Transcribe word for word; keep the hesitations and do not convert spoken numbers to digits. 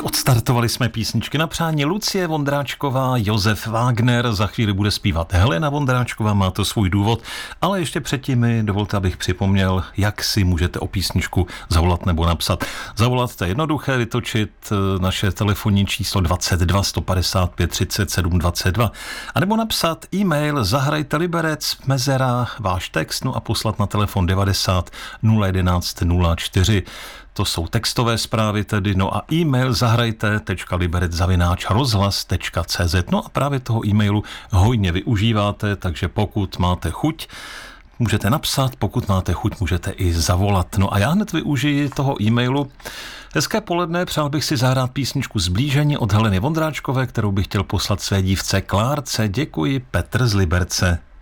Odstartovali jsme písničky na přání. Lucie Vondráčková, Josef Wagner, za chvíli bude zpívat Helena Vondráčková, má to svůj důvod, ale ještě předtím mi dovolte, abych připomněl, jak si můžete o písničku zavolat nebo napsat. Zavolat to je jednoduché, vytočit naše telefonní číslo dvacet dva sto padesát pět třicet sedm dvacet dva anebo napsat e-mail zahrajte liberec mezera váš text, no a poslat na telefon devadesát nula jedenáct nula čtyři. To jsou textové zprávy tedy, no a e-mail zahrajte tečka liberec zavináč rozhlas tečka cé zet. No a právě toho e-mailu hojně využíváte, takže pokud máte chuť, můžete napsat, pokud máte chuť, můžete i zavolat. No a já hned využiji toho e-mailu. Hezké poledne, přál bych si zahrát písničku Zblížení od Heleny Vondráčkové, kterou bych chtěl poslat své dívce Klárce. Děkuji, Petr z Liberce.